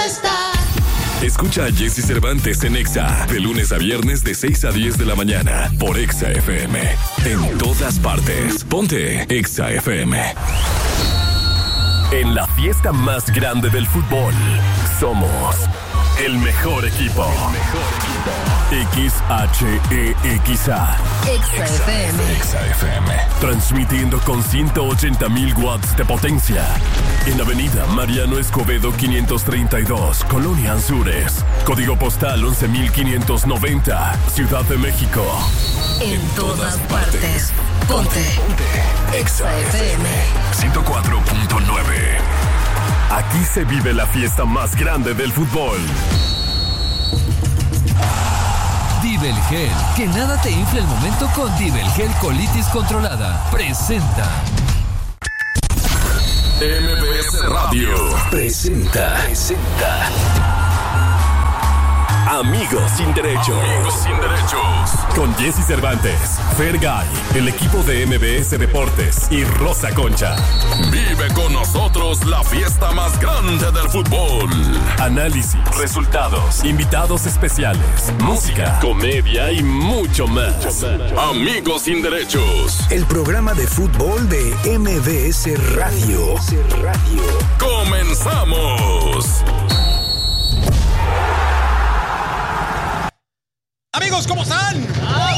está. Escucha a Jesse Cervantes en Exa, de lunes a viernes de 6 a 10 de la mañana, por Exa FM. En todas partes, ponte Exa FM. En la fiesta más grande del fútbol, somos el mejor equipo. XHEXA. Exa FM. Exa FM. Transmitiendo con 180,000 watts de potencia. En Avenida Mariano Escobedo 532, Colonia Anzures. Código postal 11,590, Ciudad de México. En todas partes. Ponte Exa FM 104.9. Aquí se vive la fiesta más grande del fútbol. Dibelgel, que nada te infle el momento con Dibelgel Colitis Controlada. Presenta. MBS Radio presenta. Amigos sin derechos. Con Jesse Cervantes, Fergay, el equipo de MBS Deportes y Rosa Concha. Vive con nosotros la fiesta más grande del fútbol. Análisis, resultados, invitados especiales, música, comedia y mucho más. Amigos sin derechos. El programa de fútbol de MBS Radio. ¡Comenzamos! Amigos, ¿cómo están?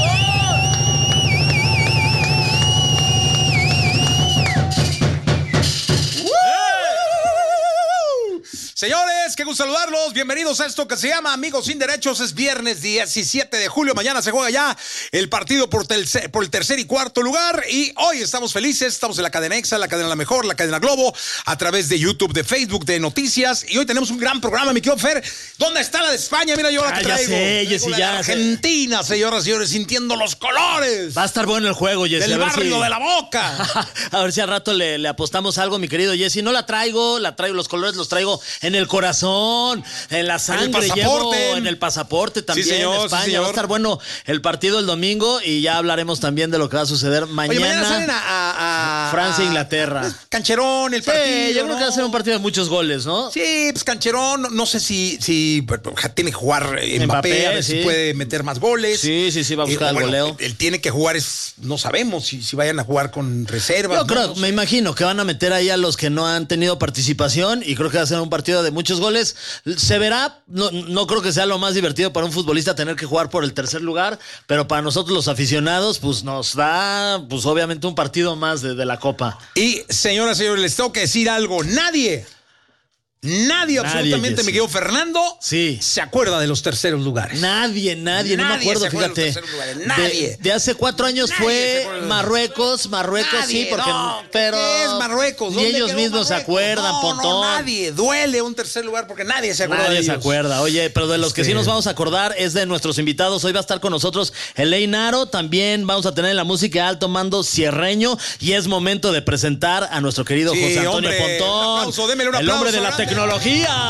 Señores, qué gusto saludarlos. Bienvenidos a esto que se llama Amigos sin Derechos. Es viernes 17 de julio. Mañana se juega ya el partido por el tercer y cuarto lugar. Y hoy estamos felices. Estamos en la cadena Exa, la cadena La Mejor, la cadena Globo, a través de YouTube, de Facebook, de Noticias. Y hoy tenemos un gran programa, mi querido Fer. ¿Dónde está la de España? Mira yo la que traigo. Ya Argentina, señoras y señores, sintiendo los colores. Va a estar bueno el juego, Jesse. Del barrio de La Boca. A ver si al rato le apostamos algo, mi querido Jesse. No la traigo, los colores los traigo en el corazón, en la sangre, llevo en el pasaporte también. Sí, señor, España. sí, señor. Va a estar bueno el partido el domingo y ya hablaremos también de lo que va a suceder mañana. Oye, mañana salen a Francia e Inglaterra. Cancherón, el partido. Sí, yo creo que va a ser un partido de muchos goles, ¿no? Sí, pues cancherón. No sé si tiene que jugar Mbappé, a ver si puede meter más goles. Sí, va a buscar el goleo. Él tiene que jugar, no sabemos si vayan a jugar con reservas. Yo creo, me imagino que van a meter ahí a los que no han tenido participación y creo que va a ser un partido de muchos goles. Se verá, no creo que sea lo más divertido para un futbolista tener que jugar por el tercer lugar, pero para nosotros los aficionados, pues nos da, pues obviamente un partido más de la Copa. Y señoras y señores, les tengo que decir algo. Nadie, absolutamente, mi querido Fernando, sí, se acuerda de los terceros lugares. Nadie, no me acuerdo, fíjate. Nadie. De hace 4 años fue Marruecos, nadie, sí, porque pero ¿qué es Marruecos? Ni ellos mismos se acuerdan, Pontón. No, nadie. Duele un tercer lugar porque nadie se acuerda. Nadie se acuerda. Oye, pero de los que sí nos vamos a acordar es de nuestros invitados. Hoy va a estar con nosotros Elaine Naro. También vamos a tener en la música de alto mando Cierreño. Y es momento de presentar a nuestro querido José Antonio Pontón. Un aplauso, démele un el aplauso, hombre de la grande. tecnología.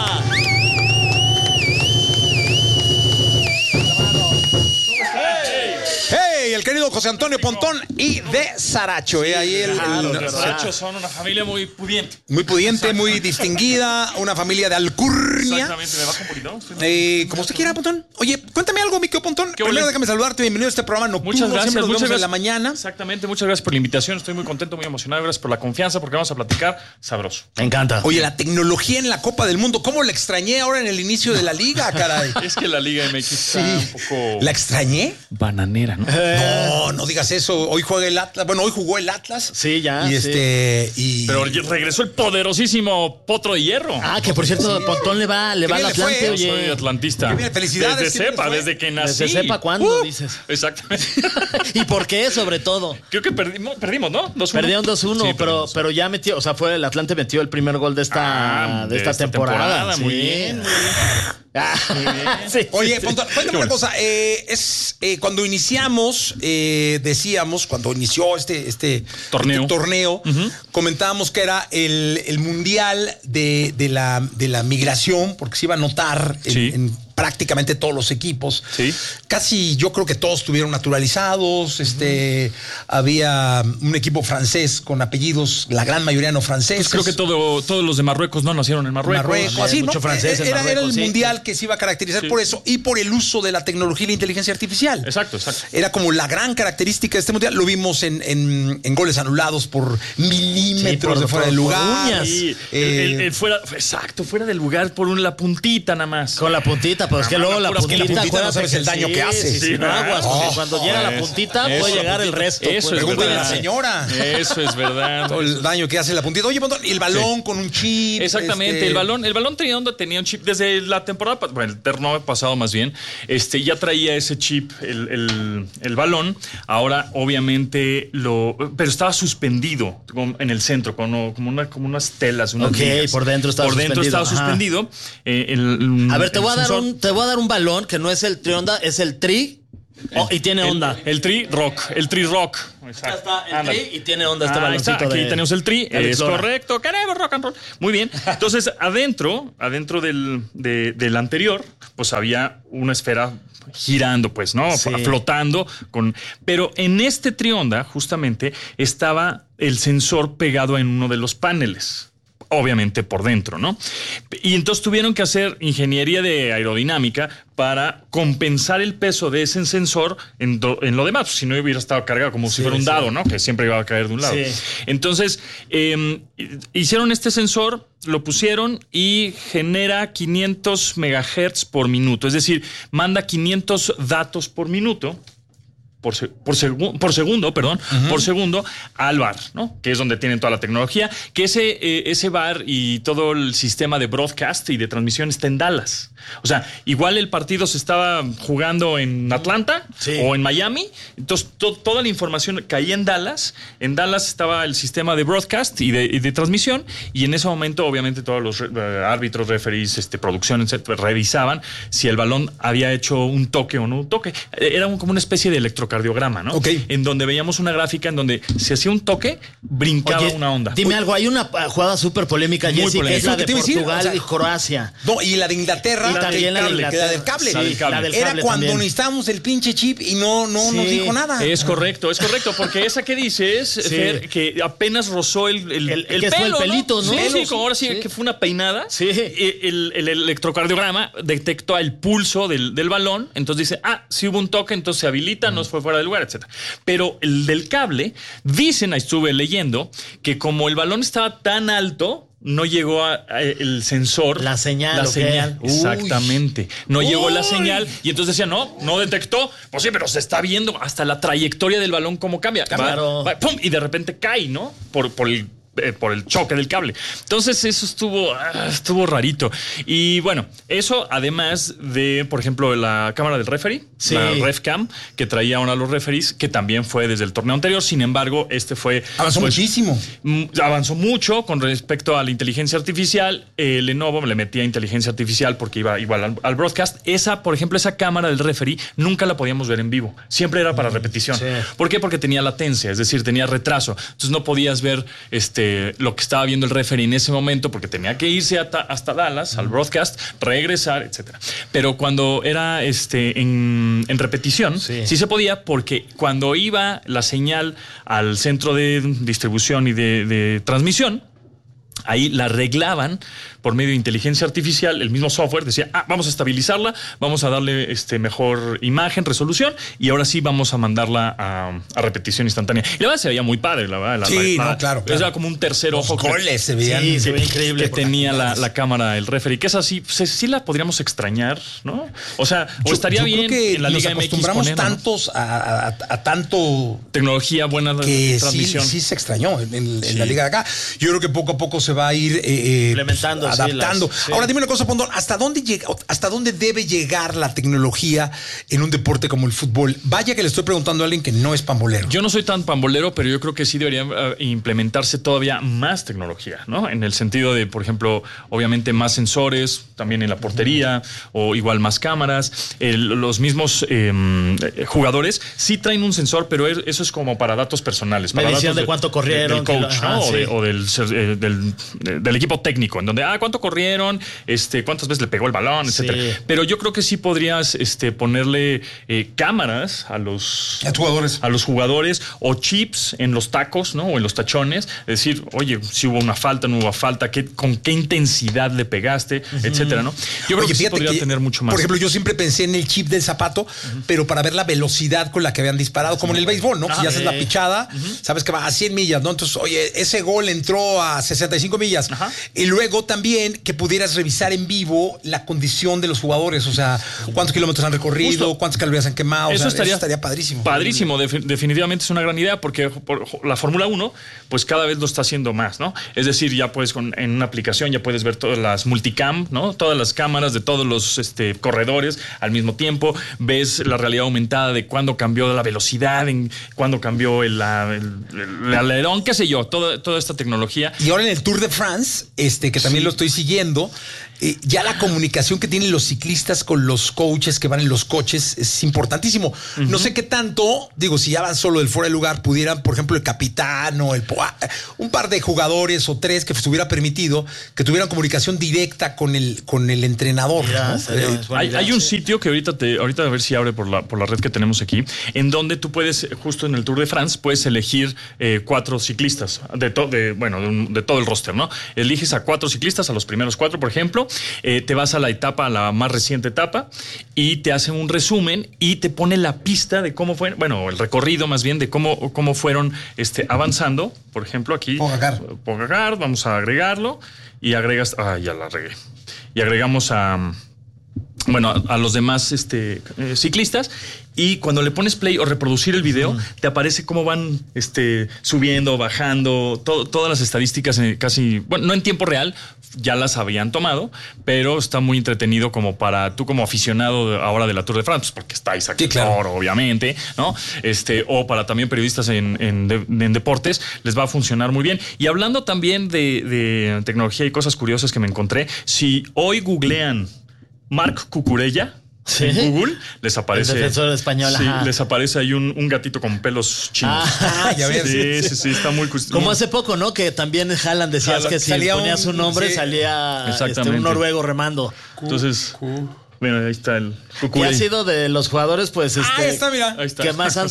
Hey, el querido José Antonio Pontón y de Saracho. Ahí Los Sarachos son una familia muy pudiente. Muy pudiente, muy distinguida, una familia de alcurnia. Exactamente, ¿me baja un poquito? Como usted quiera, Pontón. Oye, cuéntame algo, mi querido Pontón. ¿Qué Primero ole? déjame saludarte, bienvenido a este programa nocturno. Muchas gracias, Siempre nos muchas vemos gracias. en la mañana. Exactamente, muchas gracias por la invitación. Estoy muy contento, muy emocionado. Gracias por la confianza porque vamos a platicar sabroso. Me encanta. Oye, la tecnología en la Copa del Mundo, ¿cómo la extrañé ahora en el inicio de la liga, caray? Es que la Liga MX está un poco ¿La extrañé? bananera, ¿no? No digas eso. Hoy juega el Atlas. Bueno, hoy jugó el Atlas. Sí, ya. Pero regresó el poderosísimo Potro de Hierro. Que por cierto, Pontón le va al Atlante, Yo oye. soy atlantista. Bien, felicidades. Desde cepa, desde que nací. Desde sepa cuándo, dices. Exactamente. ¿Y por qué, sobre todo? Creo que perdimos, ¿no? 2-1. Perdieron 2-1, Sí, pero ya metió, o sea, fue el Atlante metió el primer gol de esta temporada. Muy bien. Sí, Oye, sí. Pontón, cuéntame una cosa. Cuando iniciamos, decíamos, cuando inició este torneo, comentábamos que era el mundial de la migración, porque se iba a notar prácticamente todos los equipos. Sí. Casi yo creo que todos estuvieron naturalizados. Había un equipo francés con apellidos, la gran mayoría no franceses. Pues creo que todos los de Marruecos no nacieron en Marruecos. Así, mucho ¿no? francés en Era Marruecos, el sí. mundial que se iba a caracterizar por eso y por el uso de la tecnología y la inteligencia artificial. Exacto. Era como la gran característica de este mundial. Lo vimos en goles anulados por milímetros de fuera de lugar. uñas. Sí, fuera del lugar por la puntita nada más. Con la puntita, pero es que luego la pura puntita, puntita, no acuérdate sabes el daño que hace. Sí, no aguas, porque cuando llega la puntita puede llegar el resto. Eso pues. es Pregúntale a la verdad. señora. Eso es verdad. Todo el daño que hace la puntita. Oye, Pontón, el balón con un chip. Exactamente, el balón tenía un chip desde la temporada, bueno, el torneo pasado más bien, ya traía ese chip el balón. Ahora obviamente pero estaba suspendido en el centro como unas telas, unas ligas. Por dentro estaba suspendido. A ver, te voy a dar un balón que no es el Trionda, es el Tri. Y tiene onda. El Tri Rock. Acá está el Tri y tiene onda este Ahí baloncito. está, aquí tenemos el Tri. Es Lora. correcto. Queremos rock and roll. Muy bien. Entonces, adentro del anterior, pues había una esfera girando, pues, ¿no? Sí. Flotando. Pero en este Trionda, justamente, estaba el sensor pegado en uno de los paneles. Obviamente por dentro, ¿no? Y entonces tuvieron que hacer ingeniería de aerodinámica para compensar el peso de ese sensor en lo demás. Si no hubiera estado cargado como si fuera un dado, ¿no? Que siempre iba a caer de un lado. Sí. Entonces, hicieron este sensor, lo pusieron y genera 500 megahertz por minuto. Es decir, manda 500 datos por minuto. Por segundo al bar, ¿no? Que es donde tienen toda la tecnología, que ese bar y todo el sistema de broadcast y de transmisión está en Dallas. O sea, igual el partido se estaba jugando en Atlanta o en Miami, entonces toda la información caía en Dallas. En Dallas estaba el sistema de broadcast y de transmisión, y en ese momento obviamente todos los árbitros, referees, producción, etcétera, revisaban si el balón había hecho un toque o no un toque. Era como una especie de electrocardiograma, ¿no? Ok. En donde veíamos una gráfica en donde si hacía un toque, brincaba una onda. Dime algo, hay una jugada súper polémica, Muy Jessy, que es polémica. la de ¿Qué te iba a decir? Portugal O sea, y Croacia. No, y la de Inglaterra, Y también la de Inglaterra. la del cable. Sí, la del Era cable cuando también. necesitábamos el pinche chip y no nos dijo nada. Es correcto, porque esa que dices, Fer, que apenas rozó el que pelo, fue el pelito, ¿no? Sí, como ahora sí que fue una peinada. Sí. El electrocardiograma detectó el pulso del balón, entonces dice, si hubo un toque, entonces se habilita, no fue fuera de lugar, etc. Pero el del cable, dicen, ahí estuve leyendo, que como el balón estaba tan alto, no llegó el sensor. La señal. Exactamente. No llegó la señal. Y entonces decía, no detectó. Pues sí, pero se está viendo hasta la trayectoria del balón cómo cambia. Claro. ¡Pum! Y de repente cae, ¿no? Por el choque del cable. Entonces eso estuvo rarito. Y bueno, eso además de, por ejemplo, la cámara del referee, la RefCam, que traía ahora los referees, que también fue desde el torneo anterior. Sin embargo, Avanzó muchísimo. Avanzó mucho con respecto a la inteligencia artificial. Lenovo le metía inteligencia artificial porque iba igual al broadcast. Por ejemplo, esa cámara del referee nunca la podíamos ver en vivo. Siempre era para repetición. Sí. ¿Por qué? Porque tenía latencia, es decir, tenía retraso. Entonces no podías ver lo que estaba viendo el referee en ese momento porque tenía que irse hasta Dallas al broadcast, regresar, etcétera. Pero cuando era en repetición, sí se podía, porque cuando iba la señal al centro de distribución y de transmisión, ahí la arreglaban por medio de inteligencia artificial. El mismo software decía, vamos a estabilizarla, vamos a darle mejor imagen, resolución, y ahora sí vamos a mandarla a repetición instantánea. Y la verdad se veía muy padre, la verdad. Claro. Era como un tercer ojo. Los goles se veían. Se veía increíble. Que tenía la cámara, el referee, que es así, pues, sí la podríamos extrañar, ¿no? O sea, estaría bien que en la Liga nos MX acostumbramos ponerla, ¿no? tantos a tanto tecnología buena que transmisión. sí se extrañó en la liga de acá. Yo creo que poco a poco se va a ir implementando, adaptando. Sí. Ahora dime una cosa, Pontón, ¿hasta dónde debe llegar la tecnología en un deporte como el fútbol? Vaya que le estoy preguntando a alguien que no es pambolero. Yo no soy tan pambolero, pero yo creo que sí debería implementarse todavía más tecnología, ¿no? En el sentido de, por ejemplo, obviamente más sensores, también en la portería, o igual más cámaras. Los mismos jugadores sí traen un sensor, pero eso es como para datos personales. Para medición datos de cuánto corrieron. del coach, ¿no? O del del equipo técnico, en donde, cuánto corrieron, cuántas veces le pegó el balón, etcétera. Sí. Pero yo creo que sí podrías ponerle cámaras a los jugadores o chips en los tacos, ¿no? O en los tachones, es decir, oye, si hubo una falta, no hubo falta, con qué intensidad le pegaste, etcétera, ¿no? Yo creo que sí podría tener mucho más. Por ejemplo, yo siempre pensé en el chip del zapato, pero para ver la velocidad con la que habían disparado, como en el béisbol, ¿no? Si haces la pichada, sabes que va a 100 millas, ¿no? Entonces, oye, ese gol entró a 65 millas. Y luego también que pudieras revisar en vivo la condición de los jugadores, o sea, cuántos kilómetros han recorrido, cuántas calorías han quemado. Eso estaría padrísimo. Padrísimo, definitivamente es una gran idea, porque la Fórmula 1, pues cada vez lo está haciendo más, ¿no? Es decir, ya puedes en una aplicación ya puedes ver todas las multicam, ¿no? Todas las cámaras de todos los corredores al mismo tiempo. Ves la realidad aumentada de cuándo cambió la velocidad, cuándo cambió el alerón, qué sé yo, toda esta tecnología. Y ahora en el Tour de France, que también lo estoy siguiendo, ya la comunicación que tienen los ciclistas con los coaches que van en los coches es importantísimo. No sé qué tanto, digo, si ya van solo del fuera de lugar, pudieran, por ejemplo, el capitán o un par de jugadores o 3 que estuviera permitido que tuvieran comunicación directa con el entrenador. Mira, ¿no? Hay un sitio que ahorita a ver si abre por la red que tenemos aquí, en donde tú puedes, justo en el Tour de France, puedes elegir 4 ciclistas de todo el roster, ¿no? Eliges a 4 ciclistas, a los primeros 4, por ejemplo. Te vas a la más reciente etapa y te hace un resumen y te pone la pista de cómo fue, el recorrido más bien de cómo fueron avanzando. Por ejemplo, aquí Pogacar, vamos a agregarlo y agregas, ya la regué. Y agregamos a los demás ciclistas, y cuando le pones play o reproducir el video, te aparece cómo van subiendo, bajando, todas las estadísticas casi, no en tiempo real, ya las habían tomado, pero está muy entretenido como para tú como aficionado ahora de la Tour de France, porque está Isaac Toro, obviamente, ¿no? O para también periodistas en deportes, les va a funcionar muy bien. Y hablando también de tecnología y cosas curiosas que me encontré, si hoy googlean Marc Cucurella en Google, les aparece. El defensor español. Sí, les aparece ahí un gatito con pelos chinos. Ya ves. Sí, está muy como hace poco, ¿no? Que también Haaland decías que si ponías un nombre salía un noruego remando. Entonces, ahí está el Y ha sido de los jugadores, pues, está, mira. Ahí está. Que más han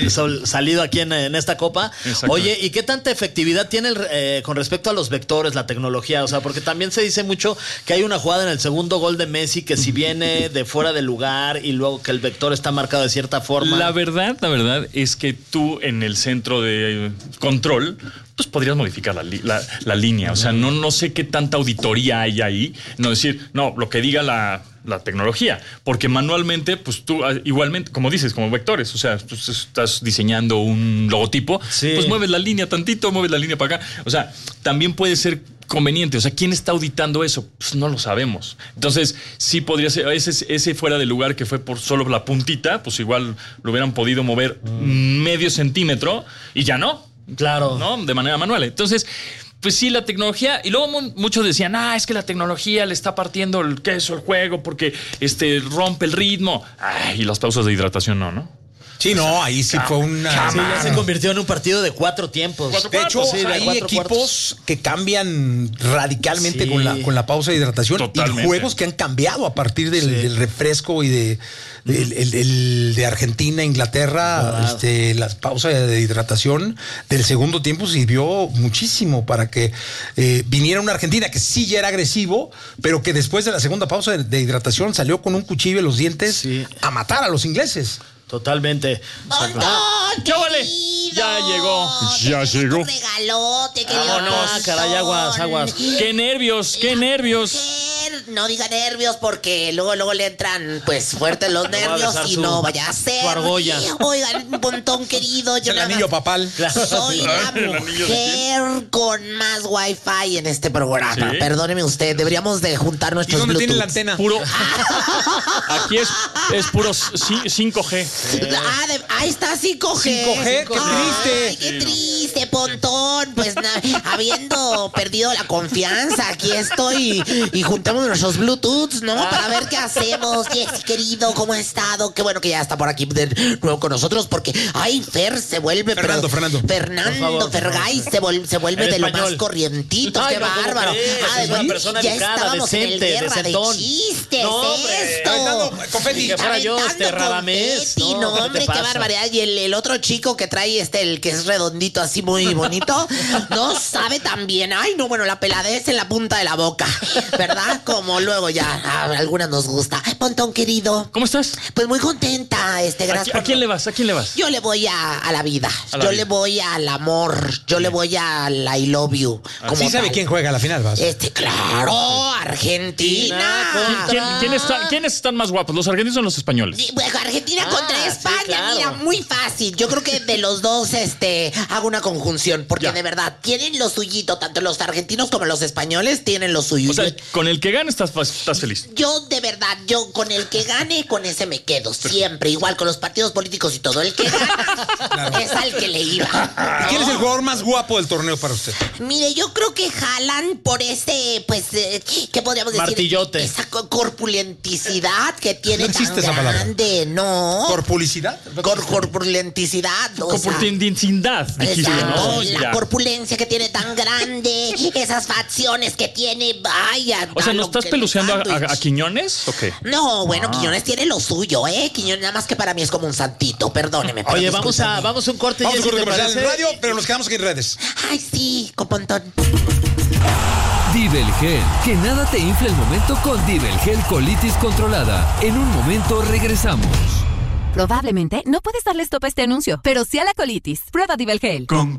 salido aquí en esta Copa. Oye, ¿y qué tanta efectividad tiene con respecto a los vectores, la tecnología? O sea, porque también se dice mucho que hay una jugada en el segundo gol de Messi que si viene de fuera de lugar y luego que el vector está marcado de cierta forma. La verdad es que tú en el centro de control, pues podrías modificar la línea. O sea, no sé qué tanta auditoría hay ahí. No decir, lo que diga la tecnología, porque manualmente, pues tú igualmente, como dices, como vectores, o sea, tú estás diseñando un logotipo, pues mueves la línea tantito, mueves la línea para acá, o sea, también puede ser conveniente, o sea, ¿quién está auditando eso? Pues no lo sabemos. Entonces, sí podría ser, ese fuera de lugar que fue por solo la puntita, pues igual lo hubieran podido mover medio centímetro y ya no. Claro. ¿No? De manera manual. Entonces, pues sí, la tecnología, y luego muchos decían, es que la tecnología le está partiendo el queso al juego porque rompe el ritmo. Y las pausas de hidratación no. Sí, ahí sí fue una... Sí, ya se convirtió en un partido de 4 tiempos. De hecho, hay equipos que cambian radicalmente con la pausa de hidratación. Totalmente. Y juegos que han cambiado a partir del refresco y de Argentina, Inglaterra, la pausa de hidratación del segundo tiempo sirvió muchísimo para que viniera una Argentina que sí ya era agresivo, pero que después de la segunda pausa de hidratación salió con un cuchillo en los dientes a matar a los ingleses. Totalmente. ¿Qué vale? Ya llegó. Regalote, querido. Vámonos, caray, aguas. Qué nervios. No diga nervios porque luego le entran pues fuertes los nervios y no vaya a ser. Oigan, un montón querido. Yo el anillo papal. Soy la mujer con más wifi en este programa. ¿Sí? Perdóneme usted, deberíamos de juntar nuestros Bluetooth. ¿Y dónde tiene la antena? Aquí es puro 5G. Ahí está 5G. 5G, qué triste. Qué triste. dice, Pontón? Pues habiendo perdido la confianza, aquí estoy y juntamos nuestros Bluetooths, ¿no? Para ver qué hacemos. Jessy, querido, ¿cómo ha estado? Qué bueno que ya está por aquí de nuevo con nosotros porque, ay, Fer se vuelve... Fernando Fergay se vuelve de lo más corrientito. Qué bárbaro. Es una persona ya educada, estábamos en el decente, guerra decentón. de chistes. No, hombre, esto. Confeti. Que fuera yo, Radamés. No, hombre, qué barbaridad. Y el otro chico que trae el que es redondito, así muy bonito, no sabe tan bien. Ay, no, bueno, la peladez en la punta de la boca, ¿verdad? Como luego ya a algunas nos gusta. Pontón, querido. ¿Cómo estás? Pues muy contenta, gracias. ¿A quién le vas? ¿A quién le vas? Yo le voy a la vida. Yo le voy al amor. Yo le voy al I love you. ¿Sí sabe quién juega a la final, vas? Claro, Argentina. ¿Quiénes están más guapos? ¿Los argentinos o los españoles? Bueno, Argentina contra España, sí, claro. Mira, muy fácil. Yo creo que de los dos hago una conjunción, porque de verdad tienen lo suyito, tanto los argentinos como los españoles tienen lo suyo. O sea, con el que gane estás feliz. Yo, de verdad, con el que gane, con ese me quedo. Siempre, igual con los partidos políticos y todo. El que gana es al que le iba. ¿Quién es el jugador más guapo del torneo para usted? Mire, yo creo que jalan por ese, ¿qué podríamos decir? Martillote. Esa corpulenticidad que tiene No existe tan esa palabra. grande, ¿no? ¿Corpulicidad? Corpulenticidad. Corpulenticidad, dijiste, ¿no? La Ya. corpulencia que tiene tan grande, esas facciones que tiene, vaya. O sea, ¿no estás peluceando a sándwich. Quiñones o qué? No, bueno, Quiñones tiene lo suyo, Quiñones, nada más que para mí es como un santito, perdóneme. pero Oye, vamos a discúlpame. un corte. Vamos a Jessy, un ¿te comercial en parece? radio, pero nos quedamos aquí en redes. Ay, sí, Copontón. Divelgel, que nada te infle el momento con Divelgel colitis controlada. En un momento regresamos. Probablemente no puedes darle stop a este anuncio, pero sí a la colitis. Prueba Divelgel. Con